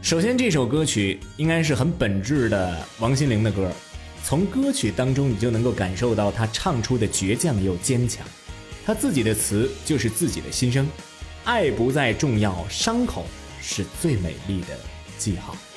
首先这首歌曲应该是很本质的王心凌的歌，从歌曲当中你就能够感受到她唱出的倔强又坚强。她自己的词就是自己的心声，爱不再重要，伤口是最美丽的记号。